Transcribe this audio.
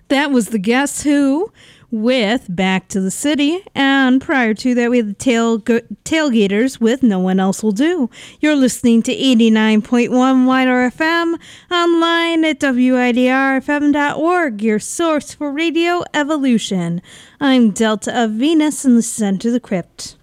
That was the Guess Who with Back to the City, and prior to that we had the Tailgaters with No One Else Will Do. You're listening to 89.1 Wider FM, online at WIDRFM.org, your source for radio evolution. I'm Delta of Venus, and this is Enter the Crypt.